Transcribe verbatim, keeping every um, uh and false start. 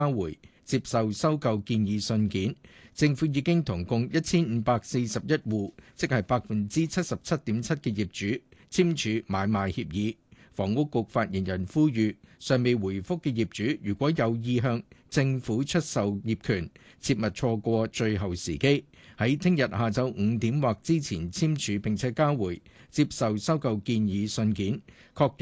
交回接受收購建議信件。政府已經同共一千五百四十一戶，即係百分之七十七點七嘅業主簽署買賣協議。房屋局發言人呼籲，尚未回覆嘅業主，如果有意向政府出售業權，切勿錯過最後時機，喺聽日下晝五點或之前簽署並且交回接受收購建議信件，確認